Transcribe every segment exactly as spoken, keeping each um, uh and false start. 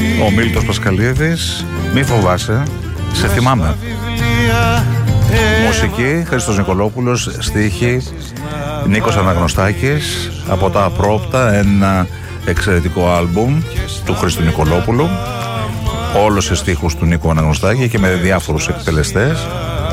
Ο Μίλτος Πασχαλίδης, μη φοβάσαι, σε θυμάμαι. Μουσική Χρήστος Νικολόπουλος, στίχη Νίκος Αναγνωστάκης. Από τα απρόπτα, ένα εξαιρετικό άλμπουμ του Χρήστου Νικολόπουλου, όλος σε στίχους του Νίκου Αναγνωστάκη και με διάφορους εκτελεστές.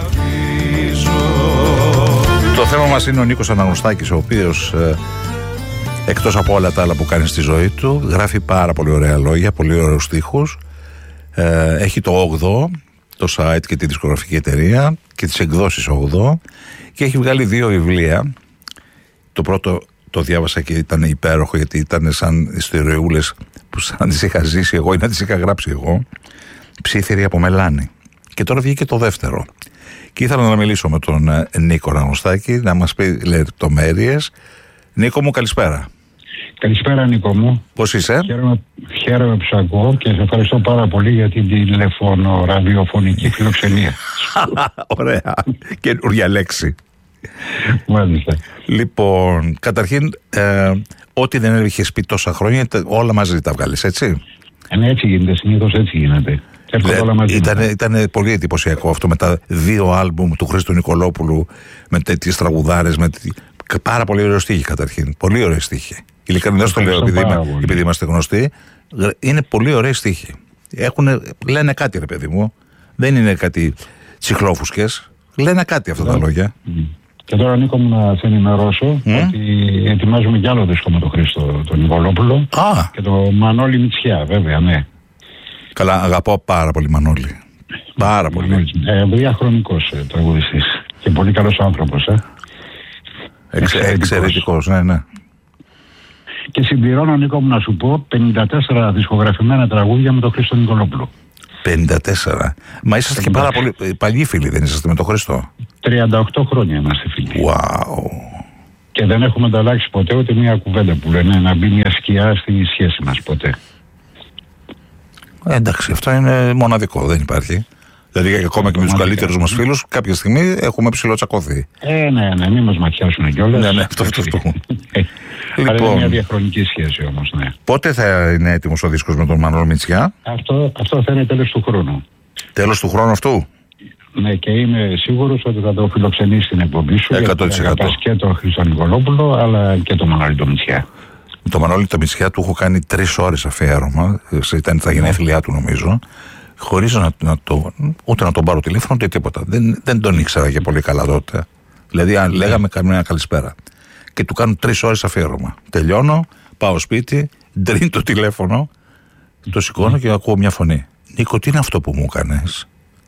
Το θέμα μας είναι ο Νίκος Αναγνωστάκης, ο οποίος ε, εκτός από όλα τα άλλα που κάνει στη ζωή του, γράφει πάρα πολύ ωραία λόγια, πολύ ωραίους στίχους. ε, έχει το όγδοο, το site και τη δισκογραφική εταιρεία και τις εκδόσεις όγδοο, και έχει βγάλει δύο βιβλία. Το πρώτο το διάβασα και ήταν υπέροχο, γιατί ήταν σαν ιστοριούλες που σαν να τις είχα ζήσει εγώ ή να τις είχα γράψει εγώ. Ψήθυρη από μελάνι. Και τώρα βγήκε το δεύτερο. Και ήθελα να μιλήσω με τον Νίκο Αναγνωστάκη, να μας πει λεπτομέρειες. Νίκο μου, καλησπέρα. Καλησπέρα, Νίκο μου. Πώς είσαι? Χαίρομαι, χαίρομαι που σ' ακούω και σε ευχαριστώ πάρα πολύ για την τηλεφωνο ραδιοφωνική φιλοξενία. Ωραία. Καινούργια λέξη. Μάλιστα. Λοιπόν, καταρχήν, ε, ό,τι δεν είχες πει τόσα χρόνια, όλα μαζί τα βγάλεις, έτσι? Ε, ναι, έτσι γίνεται. Συνήθως έτσι γίνεται. Ήταν, ήταν πολύ εντυπωσιακό αυτό με τα δύο άλμπουμ του Χρήστου Νικολόπουλου, με τέτοιες τραγουδάρες, με τ... πάρα πολύ ωραίο στίχη καταρχήν. Πολύ ωραίο στίχη. Ειλικρινά το λέω, επειδή, επειδή είμαστε γνωστοί. Είναι πολύ ωραίο στίχη. Έχουν, λένε κάτι, ρε παιδί μου. Δεν είναι κάτι τσιχλόφουσκες. Λένε κάτι αυτά τα λόγια. Και τώρα, Νίκο μου, να σε ενημερώσω mm. ότι ετοιμάζουμε κι άλλο δίσκο με τον Χρήστο τον Νικολόπουλο. Ah. Και το Μανώλη Μητσιά, βέβαια, ναι. Καλά, αγαπώ πάρα πολύ Μανώλη. Πάρα πολύ. Ε, διαχρονικός ε, τραγουδιστής. Και πολύ καλός άνθρωπος, ε. Εξ, εξαιρετικός, ναι, ναι. Και συμπληρώνω, Νίκο μου, να σου πω, πενήντα τέσσερα δισκογραφημένα τραγούδια με τον Χρήστο Νικολόπουλο. πενήντα τέσσερα. Μα είσαστε και πάρα πολύ παλιοί φίλοι, δεν είσαστε με τον Χρήστο? τριάντα οκτώ χρόνια είμαστε φίλοι. Wow. Και δεν έχουμε ανταλλάξει ποτέ ούτε μια κουβέντα που λένε να μπει μια σκιά στη σχέση μας ποτέ. Ε, εντάξει, αυτό είναι μοναδικό, δεν υπάρχει. Δηλαδή, ακόμα και με τους καλύτερους μας φίλους, κάποια στιγμή έχουμε ψηλοτσακωθεί. Ε, ναι, ναι, μην μας ματιάσουν κιόλας. Ναι, ναι, αυτό, αυτό, αυτό. Λοιπόν, είναι μια διαχρονική σχέση όμως, ναι. Πότε θα είναι έτοιμος ο δίσκος με τον Μανώλη Μητσιά? Αυτό, αυτό θα είναι τέλος του χρόνου. Τέλος του χρόνου αυτού? Ναι, και είμαι σίγουρος ότι θα το φιλοξενήσει στην εκπομπή σου. εκατό τοις εκατό. Θα και τον Χρήστο Νικολόπουλο, αλλά και τον Μανώλη τον Μητσιά. Το Μανώλη το Μητσιά του έχω κάνει τρεις ώρες αφιέρωμα. Ήταν τα γενέθλιά του, νομίζω. Χωρίς να, να το, ούτε να τον πάρω τηλέφωνο ούτε τίποτα. Δεν, δεν τον ήξερα και πολύ καλά τότε. Δηλαδή, αν λέγαμε καμία καλησπέρα. Και του κάνω τρεις ώρες αφιέρωμα. Τελειώνω, πάω σπίτι, ντριν το τηλέφωνο, το σηκώνω και ακούω μια φωνή. Νίκο, τι είναι αυτό που μου έκανες?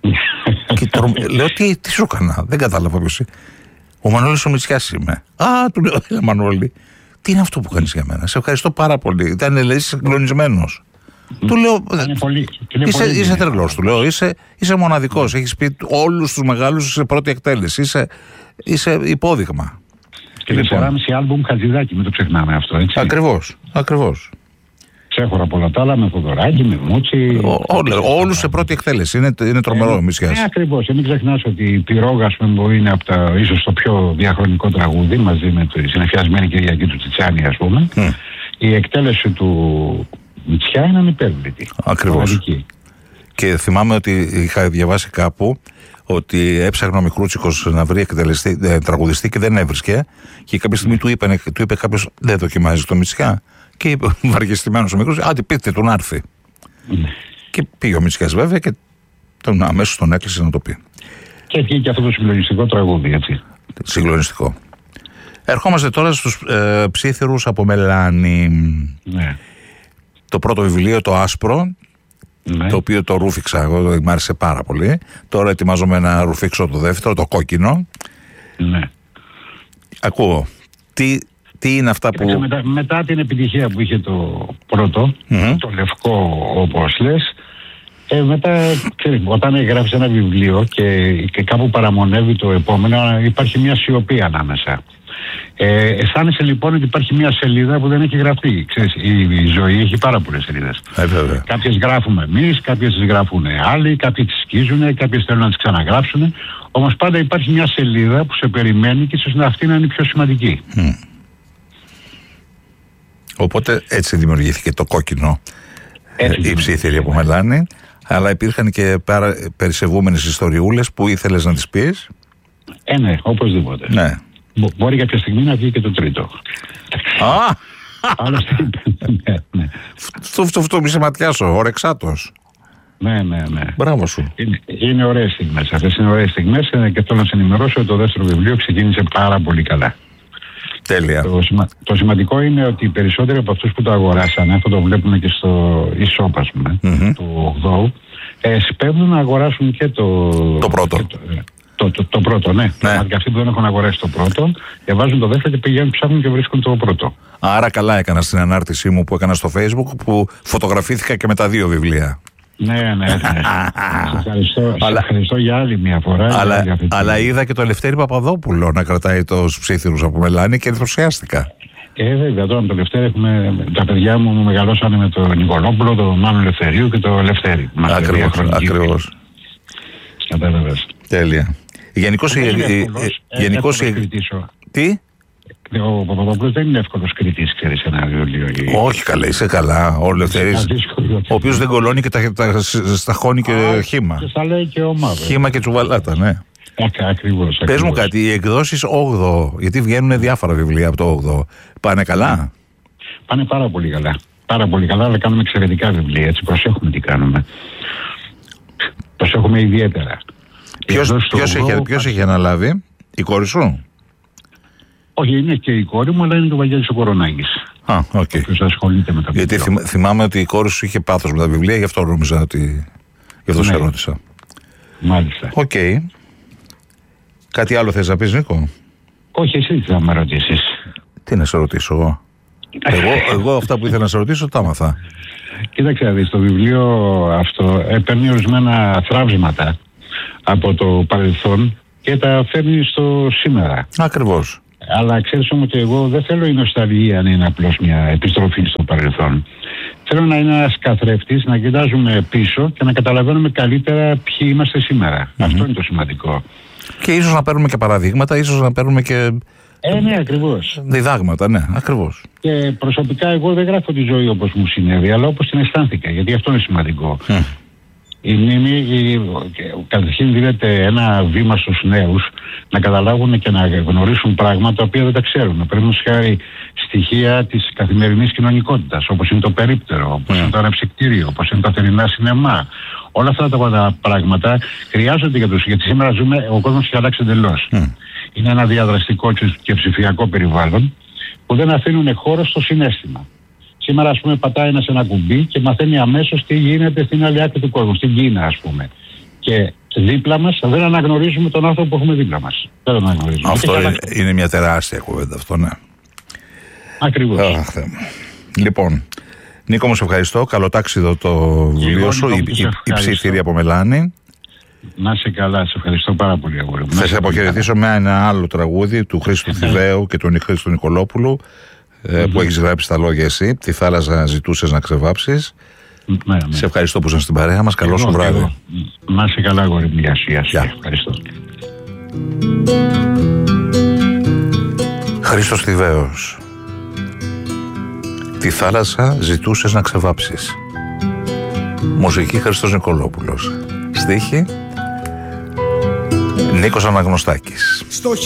Και τρο... λέω, τι, τι σου έκανα? Δεν κατάλαβα ποιος είναι. Ο Μανώλης ο Μητσιάς είμαι. Α, του λέω, Μανώλη, τι είναι αυτό που κάνεις για μένα? Σε ευχαριστώ πάρα πολύ. Ήταν, λέει, συγκλονισμένος. Του λέω, πολύ, είσαι, είσαι τρελός, του λέω, είσαι, είσαι μοναδικός, έχεις πει όλους τους μεγάλους σε πρώτη εκτέλεση, είσαι, είσαι υπόδειγμα. Και δεν φοράμιση άλμπουμ Χατζηδάκη, μην το ξεχνάμε αυτό, έτσι. Ακριβώς, ακριβώς. Ξέχωρα πολλά τα άλλα, με Θοδωράκη, με Μούτσι. Όλους σε πρώτη εκτέλεση, είναι, είναι τρομερό ο Μητσιάς. Ναι, ακριβώς, μην ξεχνάς ότι η Πυρόγα, ας πούμε, μπορεί είναι από τα, ίσως το πιο διαχρονικό τραγούδι, μαζί με τη συνεφιασμένη Κυριακή του Τσιτσάνη, ας πούμε. Mm. Η εκτέλεση του Μητσιά είναι ανυπέρβλητη. Ακριβώς. Και θυμάμαι ότι είχα διαβάσει κάπου ότι έψαχνε ο Μικρούτσικος να βρει εκτελεστή, ε, τραγουδιστή και δεν έβρισκε. Και κάποια στιγμή mm. του, είπε, του είπε κάποιος, δεν δοκιμάζει το Μητσιά. Και είπε βαργεστημένος ο Μικρούτσικος, άντε πείτε του να έρθει. Mm. Και πήγε ο Μητσιάς βέβαια και τον αμέσως τον έκλεισε να το πει. Και βγήκε αυτό το συγκλονιστικό τραγούδι, έτσι. Συγκλονιστικό. Ερχόμαστε τώρα στους ε, ψήθυρους από μελάνι. Ναι. Το πρώτο βιβλίο, το άσπρο, ναι, το οποίο το ρούφηξα εγώ, μου άρεσε πάρα πολύ. Τώρα ετοιμάζομαι να ρουφήξω το δεύτερο, το κόκκινο. Ναι. Ακούω. Τι, τι είναι αυτά που... Μετά, μετά την επιτυχία που είχε το πρώτο, mm-hmm. το λευκό όπως λες, ε, μετά ξέρεις, όταν γράφεις ένα βιβλίο και, και κάπου παραμονεύει το επόμενο, υπάρχει μια σιωπή ανάμεσα. Ε, αισθάνεσαι λοιπόν ότι υπάρχει μια σελίδα που δεν έχει γραφτεί. Ξέρεις, η, η ζωή έχει πάρα πολλές σελίδες. Ε, κάποιες γράφουμε εμείς, κάποιες τις γράφουν άλλοι, κάποιοι τις σκίζουν, κάποιες θέλουν να τις ξαναγράψουν. Όμως πάντα υπάρχει μια σελίδα που σε περιμένει και ίσως αυτή να είναι η πιο σημαντική. Mm. Οπότε έτσι δημιουργήθηκε το κόκκινο. η ψήθυρη από μελάνη, αλλά υπήρχαν και παρα, περισεβούμενες ιστοριούλες που ήθελες να τις πεις. Ε, ναι, οπωσδήποτε. Ναι. Μπο, μπορεί κάποια στιγμή να βγει και το τρίτο. Α! Άλλωστε, ναι, ναι. Αυτό μη σε ματιάσω, ορεξάτος. Ναι, ναι, ναι. Μπράβο σου. Είναι, είναι ωραίες στιγμές. Αυτές είναι ωραίες στιγμές και θέλω να σε ενημερώσω ότι το δεύτερο βιβλίο ξεκίνησε πάρα πολύ καλά. Τέλεια. Το, σημα, το σημαντικό είναι ότι οι περισσότεροι από αυτούς που το αγοράσανε, αυτό το βλέπουμε και στο e-shop, ας πούμε, mm-hmm. του ογδόου, ε, σπέβδουν να αγοράσουν και το, το πρώτο. Και το, το, το, το πρώτο, ναι. ναι. Και αυτοί που δεν έχουν αγοράσει το πρώτο, διαβάζουν το δεύτερο και πηγαίνουν, ψάχνουν και βρίσκουν το πρώτο. Άρα καλά έκανα στην ανάρτησή μου που έκανα στο Facebook που φωτογραφήθηκα και με τα δύο βιβλία. Ναι, ναι, ναι. Σε ευχαριστώ, αλλά, ευχαριστώ για άλλη μια φορά. Αλλά, για αλλά είδα και το Λευτέρη Παπαδόπουλο να κρατάει τους ψήθυρους από μελάνη και ενθουσιάστηκα. Ε, βέβαια, τώρα με το Λευτέρη έχουμε. Τα παιδιά μου μεγαλώσανε με τον Νικολόπουλο, τον Μάνο Λευθερίου και τον Λευτέρη. Ακριβώς. Ακριβώς. Κατάλαβες. Τέλεια. Γενικώς. Γενικώς. Τι? Ο Παπαδόπουλος δεν είναι εύκολος κριτής, ξέρεις, ένα βιβλίο. Όχι, καλά, είσαι καλά. Ο Λευτέρης, ο οποίος δεν κολώνει και τα, τα σταχώνει και Α, χύμα. Και θα λέει και ομάδα. Χύμα και τσουβαλάτα, ναι. Ακριβώς. Πες μου κάτι, οι εκδόσεις όγδοο, γιατί βγαίνουν διάφορα βιβλία από το όγδοο, πάνε καλά? Πάνε πάρα πολύ καλά. Πάρα πολύ καλά, αλλά κάνουμε εξαιρετικά βιβλία, έτσι προσέχουμε τι κάνουμε. Προσέχουμε ιδιαίτερα. Ποιος, ποιος, όγδοο, έχει, ποιος έχει αναλάβει, η κόρη σου? Όχι, είναι και η κόρη μου, αλλά είναι το Βαγγέλης ο Κορονάκης. Α, οκ. Okay. Ποιος ασχολείται με τα βιβλία. Γιατί θυμ, θυμάμαι ότι η κόρη σου είχε πάθος με τα βιβλία, γι' αυτό νόμιζα ότι. Γι' αυτό ναι. σε ρώτησα. Μάλιστα. Οκ. Okay. Κάτι άλλο θες να πεις, Νίκο? Όχι, εσύ θα με ρωτήσεις. Τι να σε ρωτήσω εγώ. εγώ, εγώ αυτά που ήθελα να σε ρωτήσω τα άμαθα. Κοίταξε, δεις, το βιβλίο αυτό παίρνει ορισμένα θράψματα από το παρελθόν και τα φέρνει στο σήμερα. Ακριβώς. Αλλά ξέρεις όμως ότι εγώ δεν θέλω η νοσταλγία να είναι απλώς μια επιστροφή στο παρελθόν. Θέλω να είναι ένας καθρέφτης, να κοιτάζουμε πίσω και να καταλαβαίνουμε καλύτερα ποιοι είμαστε σήμερα. Mm-hmm. Αυτό είναι το σημαντικό. Και ίσως να παίρνουμε και παραδείγματα, ίσως να παίρνουμε και. Ε, ναι, ακριβώς. Διδάγματα, ναι, ακριβώς. Και προσωπικά εγώ δεν γράφω τη ζωή όπως μου συνέβη, αλλά όπως την αισθάνθηκα, γιατί αυτό είναι σημαντικό. Mm. Η μνήμη, η, καταρχήν δίνεται ένα βήμα στους νέους να καταλάβουν και να γνωρίσουν πράγματα τα οποία δεν τα ξέρουν. Πρέπει να σχάρει στοιχεία της καθημερινής κοινωνικότητας, όπως είναι το περίπτερο, όπως mm. είναι το αναψυκτήριο, όπως είναι τα θερινά σινεμά. Όλα αυτά τα πράγματα χρειάζονται για τους, γιατί σήμερα ζούμε, ο κόσμος έχει αλλάξει εντελώς. Mm. Είναι ένα διαδραστικό και ψηφιακό περιβάλλον που δεν αφήνουν χώρο στο συναίσθημα. Σήμερα, ας πούμε, πατάει ένας ένα κουμπί και μαθαίνει αμέσως τι γίνεται στην άλλη άκρη του κόσμου, στην Κίνα, ας πούμε. Και δίπλα μας δεν αναγνωρίζουμε τον άνθρωπο που έχουμε δίπλα μας. Δεν αναγνωρίζουμε. Αυτό είναι, είναι μια τεράστια κουβέντα, αυτό, ναι. Ακριβώς. Αχ, λοιπόν, Νίκο, μου σε ευχαριστώ. Καλοτάξιδο το βιβλίο σου, η, η, η ψήθυρη από μελάνη. Να είσαι καλά, σε ευχαριστώ πάρα πολύ, αγόρι μου. Θα σε αποχαιρετήσω με ένα άλλο τραγούδι του Χρήστου Θηβαίου και του Χρήστου Νικολόπουλου. Mm-hmm. Που έχεις γράψει τα λόγια εσύ. Τη θάλασσα ζητούσες να ξεβάψεις. Ναι, ναι. Σε ευχαριστώ που ήσασταν στην παρέα μας. Καλό σου βράδυ. Να είσαι καλά, αγόρι μου. Γεια σου. Ευχαριστώ. Χρήστος Θηβαίος. Τη θάλασσα ζητούσες να ξεβάψεις. Μουσική Χριστός Νικολόπουλος. Στίχη Νίκος Αναγνωστάκης.